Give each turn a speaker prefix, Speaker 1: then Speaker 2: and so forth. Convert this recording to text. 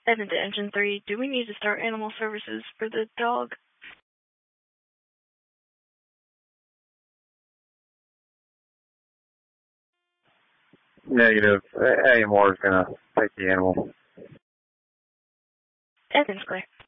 Speaker 1: Evan to Engine 3. Do we need to start animal services for the dog?
Speaker 2: Negative. AMR is going to take the animal.
Speaker 1: Evan's clear.